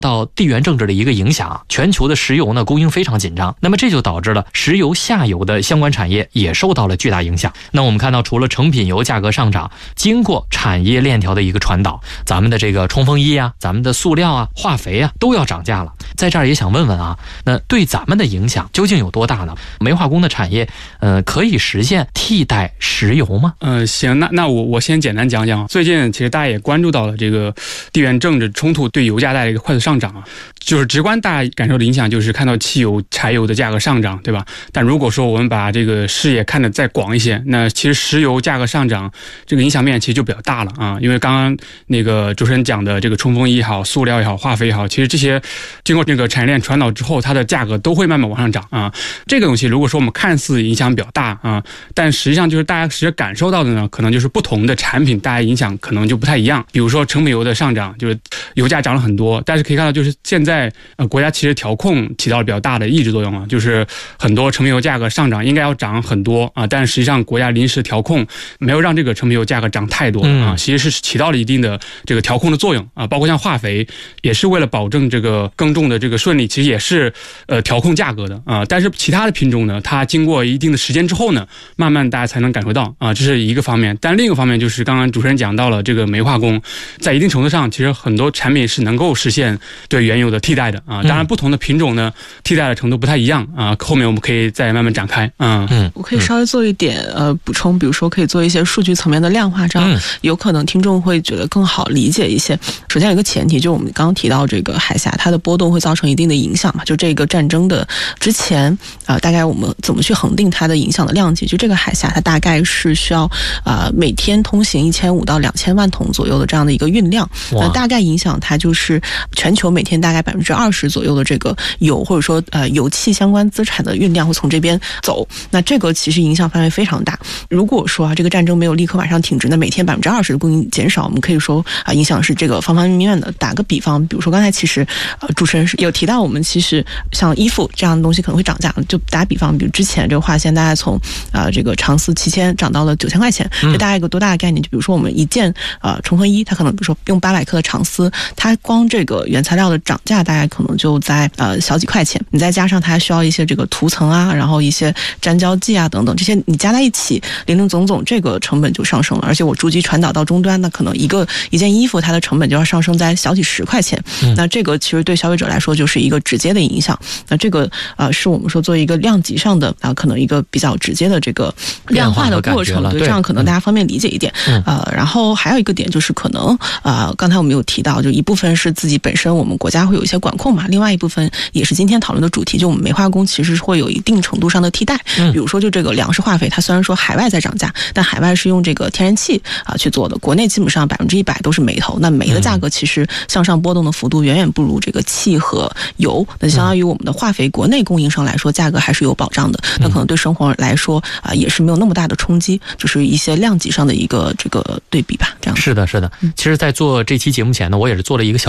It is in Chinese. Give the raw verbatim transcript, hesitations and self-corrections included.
到地缘政治的一个影响，全球的石油呢供应非常紧张，那么这就导致了石油下游的相关产业也受到了巨大影响。那我们看到，除了成品油价格上涨，经过产业链条的一个传导，咱们的这个冲锋衣啊，咱们的塑料啊、化肥啊都要涨价了。在这儿也想问问啊，那对咱们的影响究竟有多大呢？煤化工的产业，呃，可以实现替代石油吗？ 呃，行，那那我我先简单讲讲。最近其实大家也关注到了这个地缘政治冲突对油价带来一个快速上涨啊，就是直观大家感受的影响就是看到汽油、柴油的价格上涨，对吧？但如果说我们把这个视野看得再广一些，那其实石油价格上涨这个影响面其实就比较大了啊。因为刚刚那个主持人讲的这个冲锋衣也好、塑料也好、化肥也好，其实这些经过这个产业链传导之后，它的价格都会慢慢往上涨啊。这个东西如果说我们看似影响比较大啊，但实际上就是大家实际感受到的呢，可能就是不同的产品大家影响可能就不太一样。比如说成品油的上涨，就是油价涨了很多，但是可以看到就是现在呃国家其实调控起到了比较大的抑制作用啊，就是很多成品油价格上涨应该要涨很多啊，但实际上国家临时调控没有让这个成品油价格涨太多啊，其实是起到了一定的这个调控的作用啊。包括像化肥也是为了保证这个耕种的这个顺利，其实也是呃调控价格的啊。但是其他的品种呢，它经过一定的时间之后呢，慢慢大家才能感受到啊，这是一个方面。但另一个方面就是刚刚主持人讲到了这个煤化工，在一定程度上，其实很多产品是能够实现对原油的替代的啊。当然，不同的品种呢，替代的程度不太一样啊。后面我们可以再慢慢展开啊。 嗯，我可以稍微做一点呃补充，比如说可以做一些数据层面的量化，这样有可能听众会觉得更好理解一些。首先有一个前提，就是我们刚刚提到这个海峡，它的波动会造成一定的影响嘛。就这个战争的之前啊、呃，大概我们怎么去恒定它的影响的量级？就这个海峡，它大概是需要啊、呃、每天通行一千五到两千万桶左右的这样的一个运量，那大概影响它就是全球每天大概百分之二十左右的这个油或者说呃油气相关资产的运量会从这边走。那这个其实影响范围非常大。如果说啊这个战争没有立刻马上停止，那每天百分之二十的供应减少，我们可以说啊影响是这个方方面面的。打个比方，比如说刚才其实呃主持人是有提到，我们其实像衣服这样的东西可能会涨价。就打比方，比如之前这个化纤大概从啊、呃、这个长四七千涨到了九千块钱，这大概一个多大的概念？就比如说我们一件呃冲锋衣，它可能比如说用八百克的长丝，它光这个原材料的涨价大概可能就在呃小几块钱，你再加上它还需要一些这个涂层啊，然后一些粘胶剂啊等等，这些你加在一起，零零总总这个成本就上升了。而且我逐级传导到终端，那可能一个一件衣服它的成本就要上升在小几十块钱。嗯、那这个其实对消费者来说就是一个直接的影响。那这个呃是我们说做一个量级上的啊、呃，可能一个比较直接的这个量化的过程，对，这样可能大家方便理解一点。嗯、呃，然后还有一个点就是可能呃，刚才我们有提到，就一部分是自己本身我们国家会有一些管控嘛，另外一部分也是今天讨论的主题，就我们煤化工其实会有一定程度上的替代。嗯、比如说就这个粮食化肥，它虽然说海外在涨价，但海外是用这个天然气啊、呃、去做的，国内基本上百分之一百都是煤头，那煤的价格其实向上波动的幅度远远不如这个气和油，那相当于我们的化肥国内供应商来说，价格还是有保障的。那可能对生活来说啊、呃、也是没有那么大的冲击，就是一些量级上的一个这个对比吧。这样是的，是的。其实，在做这期节目前呢，我也是做了一个小